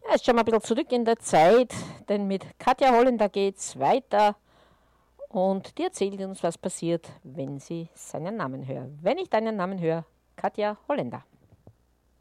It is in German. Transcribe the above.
Jetzt schauen wir ein bisschen zurück in der Zeit, denn mit Katja Holländer geht's weiter und die erzählt uns, was passiert, wenn sie seinen Namen hört. Wenn ich deinen Namen höre, Katja Holländer.